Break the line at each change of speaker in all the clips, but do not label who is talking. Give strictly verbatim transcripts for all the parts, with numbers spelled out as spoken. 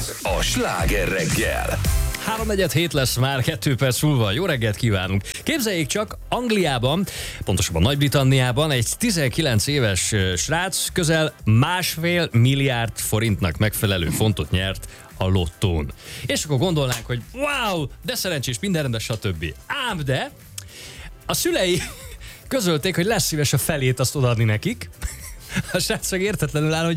Ez a Sláger reggel.
háromnegyed hét lesz már, kettő perc múlva. Jó reggelt kívánunk! Képzeljék csak, Angliában, pontosabban Nagy-Britanniában egy tizenkilenc éves srác közel másfél milliárd forintnak megfelelő fontot nyert a lottón. És akkor gondolnánk, hogy wow, de szerencsés, minden rendes, stb. Ám de a szülei közölték, hogy lesz szíves a felét azt odaadni nekik. A srác meg értetlenül áll, hogy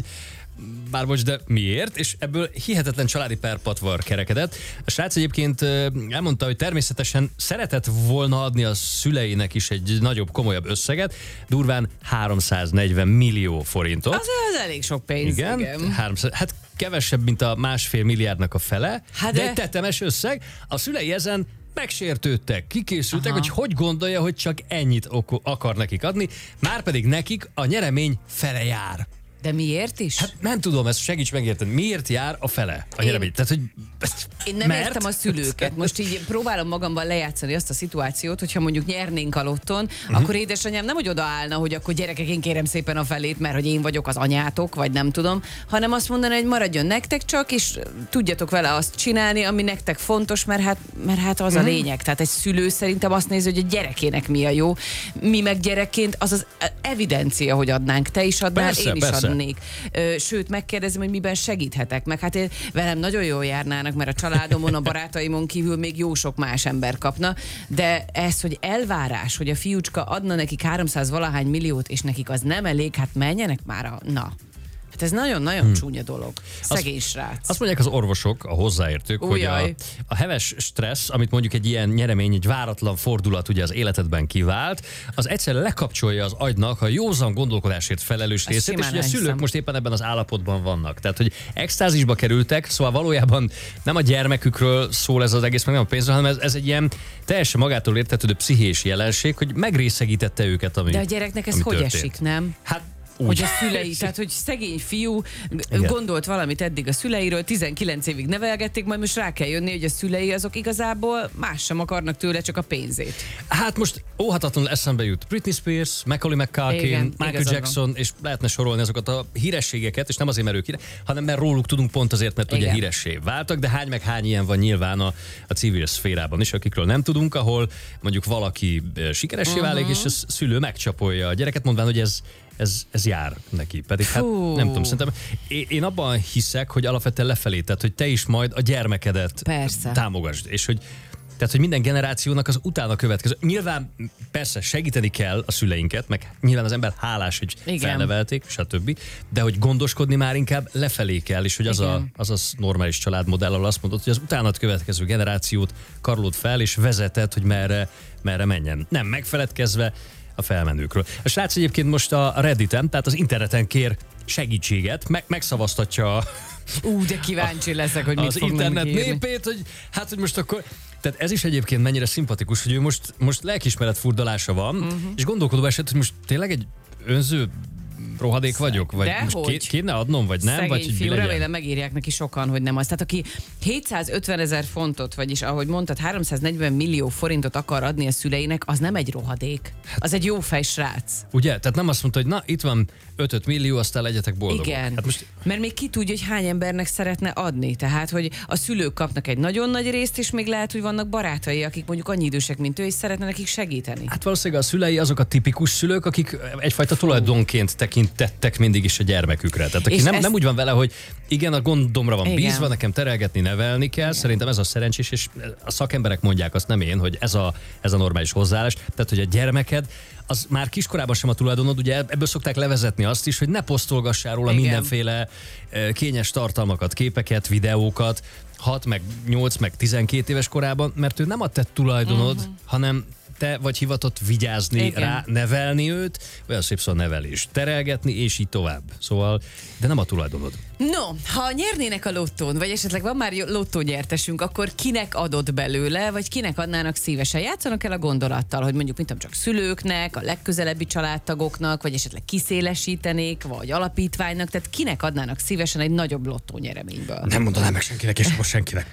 bár bocs, de miért? És ebből hihetetlen családi perpatvar kerekedett. A srác egyébként elmondta, hogy természetesen szeretett volna adni a szüleinek is egy nagyobb, komolyabb összeget, durván háromszáznegyven millió forintot.
Az, az elég sok pénz.
Igen,
igen.
háromszáz, hát kevesebb, mint a másfél milliárdnak a fele,
hát
de
de...
egy tetemes összeg. A szülei ezen megsértődtek, kikészültek,
Aha.
hogy hogy gondolja, hogy csak ennyit akar nekik adni, márpedig nekik a nyeremény fele jár.
De miért is?
Hát nem tudom, ezt segíts megérteni. Miért jár a fele a nyeremény? Tehát, hogy...
Én nem
mert?
értem a szülőket. Most így próbálom magamban lejátszani azt a szituációt, hogyha mondjuk nyernénk a lotton, uh-huh. akkor édesanyám nem hogy odaállna, hogy akkor gyerekek, én kérem szépen a felét, mert hogy én vagyok az anyátok, vagy nem tudom, hanem azt mondaná, hogy maradjon nektek csak, és tudjatok vele azt csinálni, ami nektek fontos, mert hát, mert hát az uh-huh. a lényeg. Tehát egy szülő szerintem azt nézi, hogy a gyerekének mi a jó. Mi meg gyerekként az az evidencia, hogy adnánk. Te is adnál,
persze,
én is
persze.
adnék. Sőt, megkérdezem, hogy miben segíthetek. Meg hát én, velem nagyon jól járnának, mert a családomon, a barátaimon kívül még jó sok más ember kapna, de ez, hogy elvárás, hogy a fiúcska adna nekik háromszáz valahány milliót, és nekik az nem elég, hát menjenek már a... Na. Hát ez nagyon-nagyon hmm. csúnya dolog. Szegény
azt,
srác.
Azt mondják az orvosok, a hozzáértők,
Ujjaj.
hogy a, a heves stressz, amit mondjuk egy ilyen nyeremény, egy váratlan fordulat ugye az életedben kivált, az egyszerűen lekapcsolja az agynak a józan gondolkodásért felelős
Ezt
részét, és ugye a szülők
elhiszem.
most éppen ebben az állapotban vannak. Tehát, hogy extázisba kerültek, szóval valójában nem a gyermekükről szól ez az egész, meg nem a pénzről, hanem ez, ez egy ilyen teljesen magától értetődő pszichés jelenség, hogy megrészegítette őket, ami
De a gyereknek ez
ami
hogy
történt.
esik, nem?
Hát
Úgy.
úgy.
Hogy a szülei, tehát hogy szegény fiú
Igen.
gondolt valamit eddig a szüleiről, tizenkilenc évig nevelgették, majd most rá kell jönni, hogy a szülei azok igazából más sem akarnak tőle, csak a pénzét.
Hát most óhatatlanul eszembe jut Britney Spears, Macaulay McCulkin,
Igen,
Michael Jackson, és lehetne sorolni azokat a hírességeket, és nem azért, mert ők híre, hanem mert róluk tudunk pont azért, mert ugye
Igen.
híressé váltak, de hány meg hány ilyen van nyilván a, a civil szférában is, akikről nem tudunk, ahol mondjuk valaki eh, sikeressé
Uh-huh.
válik, és a szülő megcsapolja a gyereket, mondván, hogy ez Ez, ez jár neki. Pedig hát
Fú.
nem tudom, szerintem én, én abban hiszek, hogy alapvetően lefelé, tehát hogy te is majd a gyermekedet
Persze.
támogasd, és hogy tehát, hogy minden generációnak az utána következő. Nyilván persze segíteni kell a szüleinket, meg nyilván az ember hálás, hogy
Igen.
felnevelték, stb. De hogy gondoskodni már inkább lefelé kell, és hogy az a, az a normális családmodell, ahol azt mondod, hogy az utánad következő generációt karolod fel, és vezeted, hogy merre, merre menjen. Nem megfeledkezve a felmenőkről. A srác egyébként most a Redditen, tehát az interneten kér segítséget, meg, megszavaztatja a,
Ú, de kíváncsi leszek, hogy mit
az
fognak
internet
írni.
népét, hogy hát, hogy most akkor... Tehát ez is egyébként mennyire szimpatikus, hogy ő most, most lelkiismeret furdalása van, uh-huh. és gondolkodó eset, hogy most tényleg egy önző rohadék vagyok, vagy most
Dehogy.
ké, kéne adnom, vagy nem,
Szegény
vagy hogy mi
fiú,
legyen?
remélem megírják neki sokan, hogy nem az. Tehát aki hétszázötven ezer fontot, vagyis ahogy mondtad, háromszáznegyven millió forintot akar adni a szüleinek, az nem egy rohadék. Az egy jó fej srác.
Ugye? Tehát nem azt mondta, hogy na, itt van öt millió, aztán legyetek boldogok.
Igen,
Hát most
mert még ki tudja, hogy hány embernek szeretne adni. Tehát, hogy a szülők kapnak egy nagyon nagy részt, és még lehet, hogy vannak barátai, akik mondjuk annyi idősek, mint ő, és szeretne nekik segíteni.
Hát valószínűleg a szülei azok a tipikus szülők, akik egyfajta tulajdonként tekintettek mindig is a gyermekükre. Tehát aki nem,
ezt...
nem úgy van vele, hogy igen, a gondomra van
Igen.
bízva, nekem terelgetni, nevelni kell. Igen. Szerintem ez a szerencsés, és a szakemberek mondják azt, nem én, hogy ez a, ez a normális hozzáállás. Tehát, hogy a gyermeked az már kiskorában sem a tulajdonod, ugye ebből szokták levezetni azt is, hogy ne posztolgassál róla
Igen.
mindenféle eh, kényes tartalmakat, képeket, videókat, hat, meg nyolc, meg tizenkét éves korában, mert ő nem a te tulajdonod, uh-huh. hanem te vagy hivatott vigyázni
Igen.
rá, nevelni őt, olyan szép szó nevelés, terelgetni, és így tovább. Szóval, de nem a tulajdonod.
No, ha nyernének a lottón, vagy esetleg van már lottónyertesünk, akkor kinek adod belőle, vagy kinek adnának szívesen? Játszanak el a gondolattal, hogy mondjuk, mint tudom, csak szülőknek, a legközelebbi családtagoknak, vagy esetleg kiszélesítenék, vagy alapítványnak, tehát kinek adnának szívesen egy nagyobb lottónyereményből?
Nem mondanám meg senkinek, és most senkinek.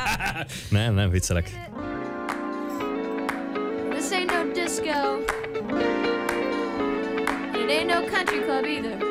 nem, nem viccelek.
This ain't no disco. It ain't no country club either.